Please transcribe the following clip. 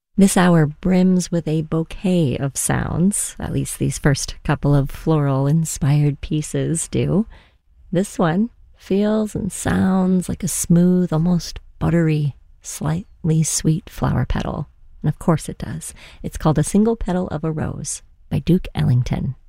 This hour brims with a bouquet of sounds, at least these first couple of floral-inspired pieces do. This one feels and sounds like a smooth, almost buttery, slightly sweet flower petal. And of course it does. It's called A Single Petal of a Rose by Duke Ellington.